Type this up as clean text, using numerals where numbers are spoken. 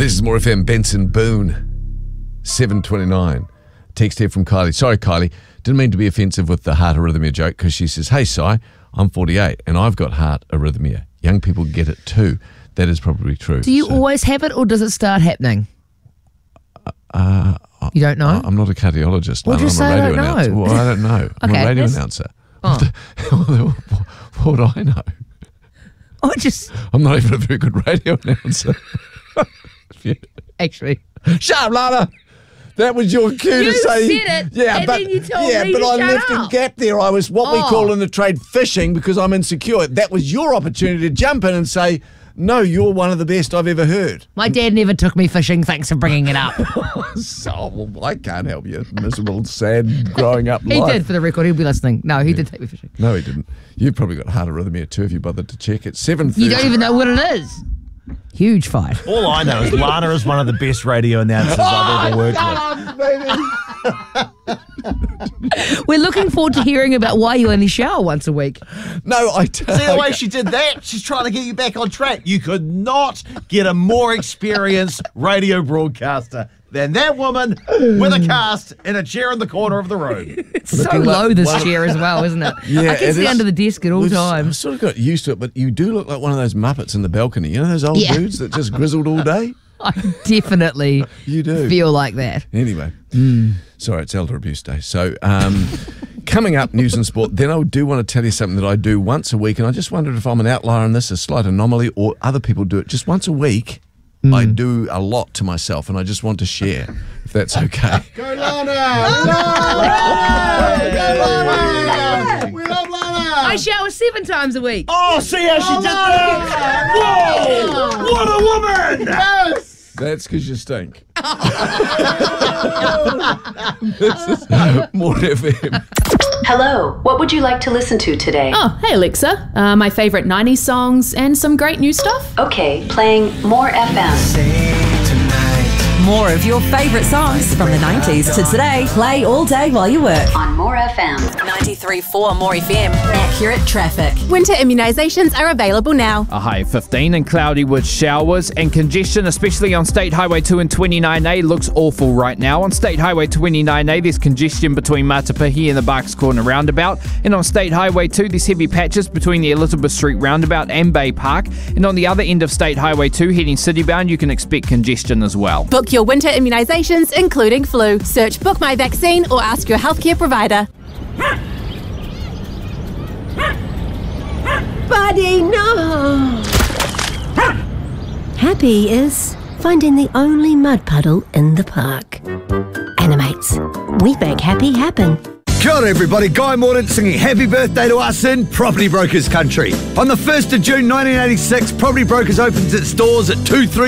This is More FM. Benson Boone, 7:29. Text here from Kylie. Sorry, Kylie. Didn't mean to be offensive with the heart arrhythmia joke, because she says, hey, Si, I'm 48 and I've got heart arrhythmia. Young people get it too. That is probably true. Do you always have it, or does it start happening? You don't know? I'm not a cardiologist. What do you say I don't know? Announcer. Well, I don't know. I'm a radio announcer. Oh. What do I know? I'm not even a very good radio announcer. Actually. Shut up, Lana. That was your cue to say. You said it, then you told me to but I shut left up. a gap there. I was what we call in the trade fishing, because I'm insecure. That was your opportunity to jump in and say, no, you're one of the best I've ever heard. My dad never took me fishing. Thanks for bringing it up. Well, I can't help you. Miserable, sad, growing up He life. did, for the record. He'll be listening. No, he did take me fishing. No, he didn't. You've probably got heart arrhythmia too if you bothered to check it. 7:30. You don't even know what it is. Huge fight. All I know is Lana is one of the best radio announcers I've ever worked with. We're looking forward to hearing about why you only shower once a week. No, I See the way she did that? She's trying to get you back on track. You could not get a more experienced radio broadcaster than that woman with a cast in a chair in the corner of the room. It's so low, this chair as well, isn't it? Yeah, I can see under the desk at all I've times. sort of got used to it, but you do look like one of those Muppets in the balcony. You know those old dudes that just grizzled all day? I definitely You do. feel like that. Anyway, sorry, it's Elder Abuse Day. So, coming up, news and sport. Then I do want to tell you something that I do once a week, and I just wondered if I'm an outlier in this, a slight anomaly, or other people do it just once a week. I do a lot to myself, and I just want to share, if that's okay. Go Lana! Go Lana! We love Lana! I shower 7 times a week. Oh, see how she did that? Whoa! What a woman! Yes! That's because you stink. This is More FM. Hello, what would you like to listen to today? Oh, hey Alexa. My favourite 90s songs and some great new stuff. Okay, playing More FM. More of your favourite songs from the 90s to today. Play all day while you work. On More FM. 93.4 More FM. Accurate traffic. Winter immunisations are available now. A high of 15 and cloudy with showers and congestion, especially on State Highway 2 and 29A. Looks awful right now. On State Highway 29A, there's congestion between Matapihi and the Barks Corner roundabout. And on State Highway 2, there's heavy patches between the Elizabeth Street roundabout and Bay Park. And on the other end of State Highway 2, heading citybound, you can expect congestion as well. Book your winter immunisations, including flu. Search Book My Vaccine or ask your healthcare provider. Buddy, no! Happy is finding the only mud puddle in the park. Animates. We make happy happen. Kia ora everybody, Guy Mordaunt singing happy birthday to us in Property Brokers Country. On the 1st of June 1986, Property Brokers opens its doors at 2-3